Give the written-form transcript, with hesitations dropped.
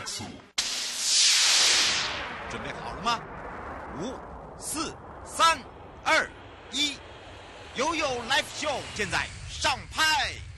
速。 准备好了吗？5、4、3、2、1，悠悠 Live Show 现在上拍。